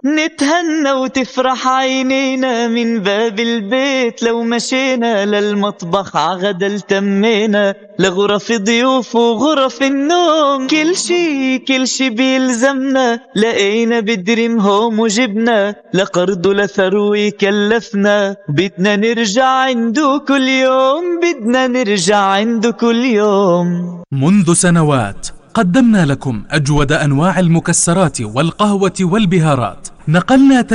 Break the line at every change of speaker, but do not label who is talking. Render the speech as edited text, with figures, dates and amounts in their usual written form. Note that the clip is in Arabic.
نتهنى وتفرح عينينا من باب البيت، لو مشينا للمطبخ عغدا تمينا، لغرف ضيوف وغرف النوم، كل شي بيلزمنا لقينا بدريم هوم وجبنا، لقرض لثروي كلفنا، بدنا نرجع عنده كل يوم، بدنا نرجع عنده كل يوم.
منذ سنوات قدمنا لكم أجود أنواع المكسرات والقهوة والبهارات، نقلنا